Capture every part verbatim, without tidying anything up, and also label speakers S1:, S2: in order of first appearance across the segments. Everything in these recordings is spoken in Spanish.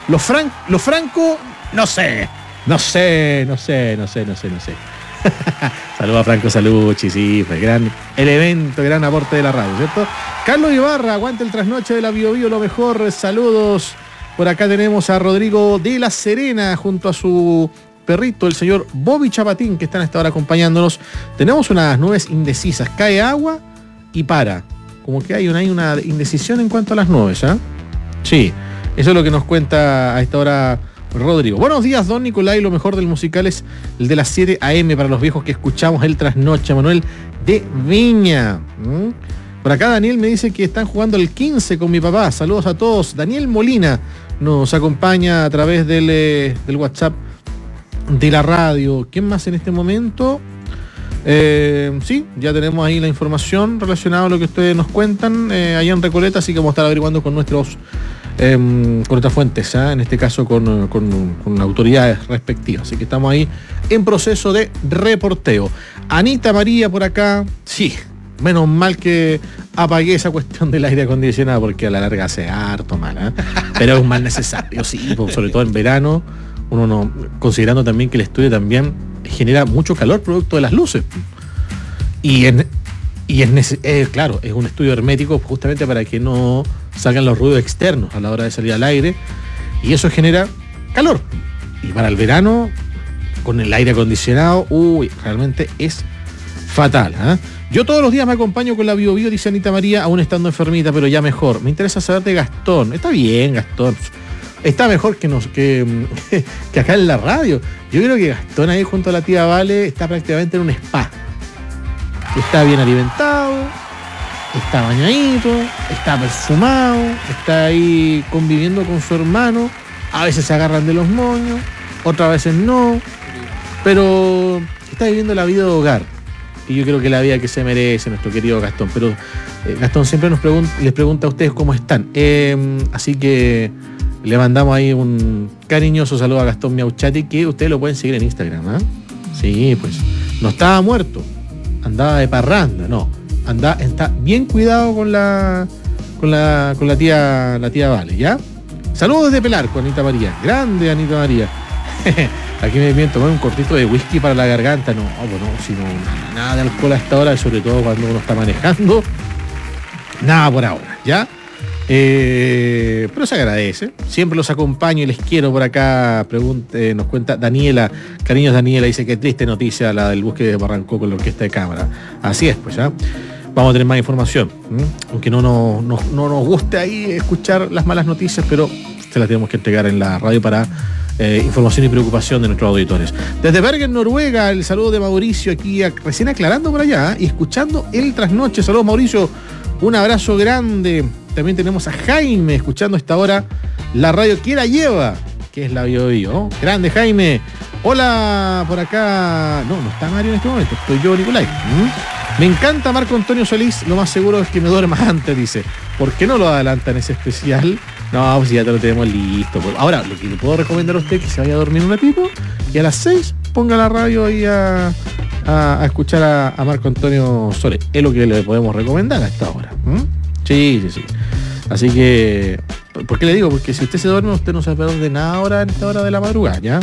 S1: Los, fran, los Franco, no sé. No sé, no sé, no sé, no sé, no sé. Saludos a Franco Salucci, sí, fue gran, el evento, gran aporte de la radio, ¿cierto? Carlos Ibarra, aguanta el trasnoche de la Bio Bio, lo mejor, saludos. Por acá tenemos a Rodrigo de la Serena junto a su perrito, el señor Bobby Chapatín, que están a esta hora acompañándonos. Tenemos unas nubes indecisas, cae agua y para. Como que hay una, hay una indecisión en cuanto a las nubes, ¿eh? Sí, eso es lo que nos cuenta a esta hora Rodrigo. Buenos días, don Nicolai. Lo mejor del musical es el de las siete a eme para los viejos que escuchamos el trasnoche. Manuel de Viña. ¿Mm? Por acá Daniel me dice que están jugando el quince con mi papá. Saludos a todos. Daniel Molina nos acompaña a través del, eh, del WhatsApp de la radio. ¿Quién más en este momento? Eh, sí, ya tenemos ahí la información relacionada a lo que ustedes nos cuentan eh, allá en Recoleta, así que vamos a estar averiguando con nuestros eh, con otras fuentes, ¿eh? En este caso con, con, con autoridades respectivas. Así que estamos ahí en proceso de reporteo. Anita María por acá, sí, menos mal que apagué esa cuestión del aire acondicionado porque a la larga hace harto mal, ¿eh? Pero es un mal necesario, sí, sobre todo en verano, uno no, considerando también que el estudio también genera mucho calor producto de las luces. Y, en, y es neces- eh, claro, es un estudio hermético justamente para que no salgan los ruidos externos a la hora de salir al aire. Y eso genera calor. Y para el verano, con el aire acondicionado, uy, realmente es fatal, ¿eh? Yo todos los días me acompaño con la Bio Bio, dice Anita María, aún estando enfermita, pero ya mejor. Me interesa saber de Gastón. Está bien, Gastón. Está mejor que, nos, que, que acá en la radio. Yo creo que Gastón ahí junto a la tía Vale está prácticamente en un spa. Está bien alimentado, está bañadito, está perfumado, está ahí conviviendo con su hermano. A veces se agarran de los moños, otras veces no. Pero está viviendo la vida de hogar. Y yo creo que la vida que se merece nuestro querido Gastón. Pero eh, Gastón siempre nos pregunta, les pregunta a ustedes cómo están. Eh, así que le mandamos ahí un cariñoso saludo a Gastón Miauchati, que ustedes lo pueden seguir en Instagram, ¿eh? Sí, pues. No estaba muerto, andaba de parranda, no. Andaba, está bien cuidado con la con la con la tía la tía Vale, ¿ya? Saludos desde Pelarco, Anita María. Grande Anita María. Aquí me bien tomar un cortito de whisky para la garganta. No, bueno, sino nada de alcohol a esta hora, sobre todo cuando uno está manejando. Nada por ahora, ¿ya? Eh, pero se agradece. Siempre los acompaño y les quiero por acá. Pregunte, nos cuenta Daniela. Cariños, Daniela, dice que triste noticia la del bus que Barrancó con la orquesta de cámara. Así es, pues ya. Vamos a tener más información. ¿Mm? Aunque no, no, no, no nos guste ahí escuchar las malas noticias, pero se las tenemos que entregar en la radio para eh, información y preocupación de nuestros auditores. Desde Bergen, Noruega, el saludo de Mauricio aquí, recién aclarando por allá ¿eh? y escuchando el trasnoche. Saludos, Mauricio. Un abrazo grande. También tenemos a Jaime escuchando a esta hora la radio que la lleva, que es la Bio Bio, ¿no? Grande, Jaime. Hola, por acá. No, no está Mario en este momento, estoy yo, Nicolai. ¿Mm? Me encanta Marco Antonio Solís, lo más seguro es que me duerma antes, dice. ¿Por qué no lo adelantan ese especial? No, pues ya te lo tenemos listo. Ahora, lo que le puedo recomendar a usted es que se vaya a dormir un ratito y a las seis ponga la radio ahí a, a, a escuchar a, a Marco Antonio Solís. Es lo que le podemos recomendar a esta hora. ¿Mm? Sí, sí, sí. Así que, ¿por qué le digo? Porque si usted se duerme, usted no se va a perder nada ahora en esta hora de la madrugada, ¿ya?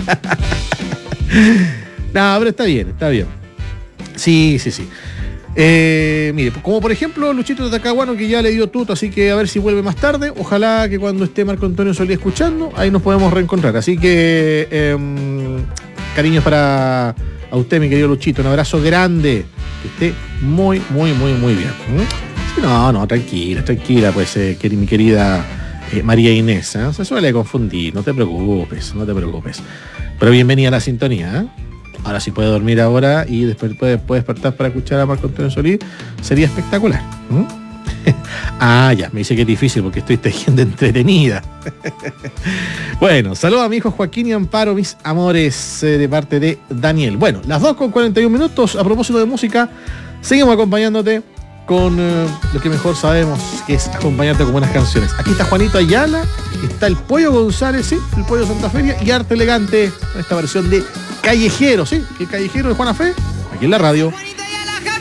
S1: No, pero está bien, está bien. Sí, sí, sí. Eh, mire, como por ejemplo Luchito de Tacaguano, que ya le dio tuto, así que a ver si vuelve más tarde. Ojalá que cuando esté Marco Antonio Solís escuchando, ahí nos podemos reencontrar. Así que, eh, cariños para a usted, mi querido Luchito. Un abrazo grande. Que esté muy, muy, muy, muy bien. ¿Mm? No, no, tranquila, tranquila, pues, eh, que, mi querida eh, María Inés, ¿eh? Se suele confundir, no te preocupes, no te preocupes. Pero bienvenida a la sintonía, ¿eh? Ahora sí puede dormir ahora y después puede, puede despertar para escuchar a Marco Antonio Solís, sería espectacular. ¿Mm? Ah, ya, me dice que es difícil porque estoy tejiendo entretenida. Bueno, saludos a mi hijo Joaquín y Amparo, mis amores, eh, de parte de Daniel. Bueno, las dos con cuarenta y un minutos, a propósito de música, seguimos acompañándote con eh, lo que mejor sabemos, que es acompañarte con buenas canciones. Aquí está Juanito Ayala, está el Pollo González, sí, el Pollo Santa Feria y Arte Elegante, esta versión de Callejero, sí, que Callejero de Juana Fe, aquí en la radio.